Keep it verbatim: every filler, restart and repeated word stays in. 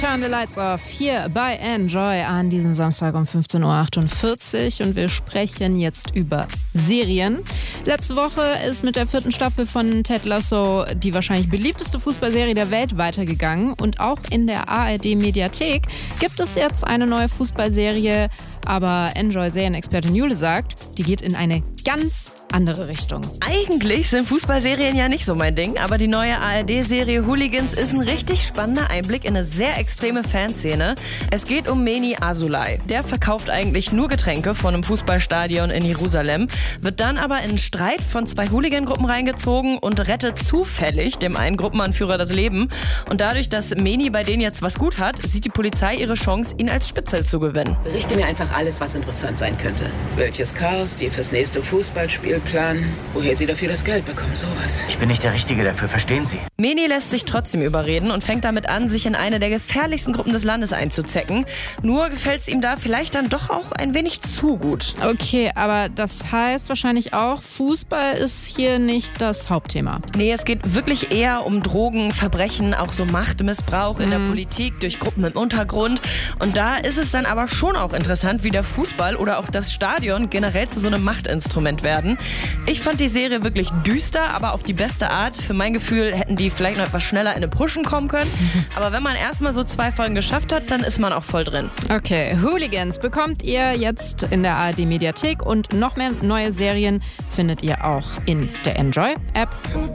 Turn the Lights Off hier bei Enjoy an diesem Samstag um fünfzehn Uhr achtundvierzig und wir sprechen jetzt über Serien. Letzte Woche ist mit der vierten Staffel von Ted Lasso die wahrscheinlich beliebteste Fußballserie der Welt weitergegangen und auch in der A R D-Mediathek gibt es jetzt eine neue Fußballserie, aber Enjoy-Serienexpertin Jule sagt, die geht in eine ganz andere Richtung. Eigentlich sind Fußballserien ja nicht so mein Ding, aber die neue A R D-Serie Hooligans ist ein richtig spannender Einblick in eine sehr extreme Fanszene. Es geht um Meni Asulay. Der verkauft eigentlich nur Getränke von einem Fußballstadion in Jerusalem, wird dann aber in einen Streit von zwei Hooligan-Gruppen reingezogen und rettet zufällig dem einen Gruppenanführer das Leben. Und dadurch, dass Meni bei denen jetzt was gut hat, sieht die Polizei ihre Chance, ihn als Spitzel zu gewinnen. Berichte mir einfach alles, was interessant sein könnte. Welches Chaos die fürs nächste Fußballspiel planen, woher sie dafür das Geld bekommen, sowas. Ich bin nicht der Richtige dafür, verstehen Sie? Meni lässt sich trotzdem überreden und fängt damit an, sich in eine der gefährlichsten Gruppen des Landes einzuzecken. Nur gefällt es ihm da vielleicht dann doch auch ein wenig zu gut. Okay, aber das heißt wahrscheinlich auch, Fußball ist hier nicht das Hauptthema. Nee, es geht wirklich eher um Drogen, Verbrechen, auch so Machtmissbrauch in Mhm. der Politik, durch Gruppen im Untergrund. Und da ist es dann aber schon auch interessant, wie der Fußball oder auch das Stadion generell zu so einem Machtinstrument werden. Ich fand die Serie wirklich düster, aber auf die beste Art. Für mein Gefühl hätten die vielleicht noch etwas schneller in eine Pushen kommen können. Aber wenn man erstmal so zwei Folgen geschafft hat, dann ist man auch voll drin. Okay, Hooligans bekommt ihr jetzt in der A R D-Mediathek und noch mehr neue Serien findet ihr auch in der Enjoy-App.